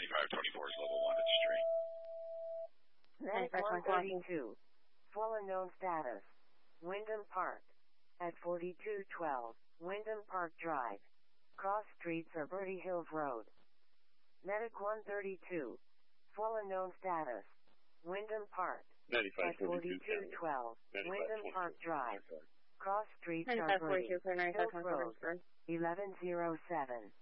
9524 is level 1 at the stream. Medic 132. Full unknown status. Wyndham Park. At 4212, Wyndham Park Drive. Cross Streets or Birdie Hills Road. Medic 132. Full unknown status. Wyndham Park. At 4212, Wyndham Park Drive. Cross Streets or Birdie Hills Road. 1107.